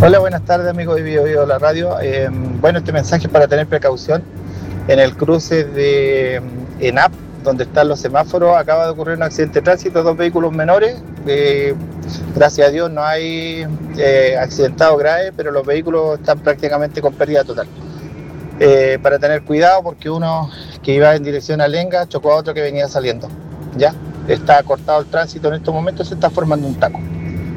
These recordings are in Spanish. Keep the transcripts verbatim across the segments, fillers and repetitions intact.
Hola, buenas tardes amigos de Bio Bio la radio. Eh, bueno, este mensaje es para tener precaución en el cruce de ENAP, donde están los semáforos. Acaba de ocurrir un accidente de tránsito, dos vehículos menores. Eh, gracias a Dios no hay eh, accidentados graves, pero los vehículos están prácticamente con pérdida total. Eh, para tener cuidado porque uno que iba en dirección a Lenga chocó a otro que venía saliendo. Ya está cortado el tránsito en estos momentos, se está formando un taco.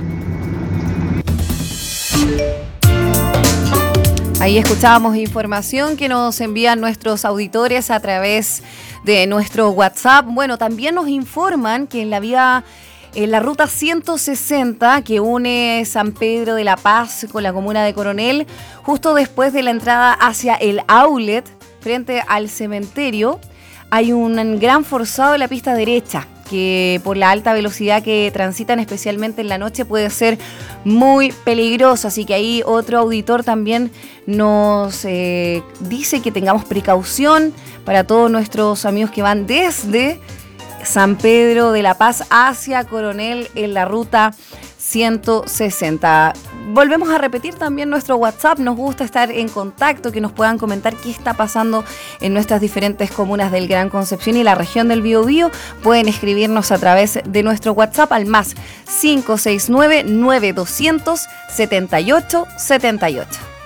Ahí escuchábamos información que nos envían nuestros auditores a través de nuestro WhatsApp. Bueno, también nos informan que en la vía, en la ruta ciento sesenta que une San Pedro de la Paz con la comuna de Coronel, justo después de la entrada hacia el outlet, frente al cementerio, hay un gran forzado en la pista derecha, que por la alta velocidad que transitan, especialmente en la noche, puede ser muy peligroso. Así que ahí otro auditor también nos eh, dice que tengamos precaución para todos nuestros amigos que van desde San Pedro de la Paz hacia Coronel en la ruta ciento sesenta. Volvemos a repetir también nuestro WhatsApp. Nos gusta estar en contacto, que nos puedan comentar qué está pasando en nuestras diferentes comunas del Gran Concepción y la región del Biobío. Pueden escribirnos a través de nuestro WhatsApp al más cinco seis nueve, nueve dos cero cero, siete ocho siete ocho.